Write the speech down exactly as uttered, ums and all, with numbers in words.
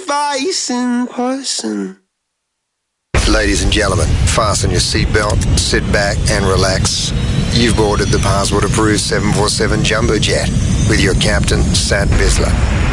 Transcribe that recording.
spice and poison. Ladies and gentlemen, fasten your seatbelt, sit back and relax. You've boarded the passport-approved seven forty-seven Jumbo Jet with your captain, Sat Bisler.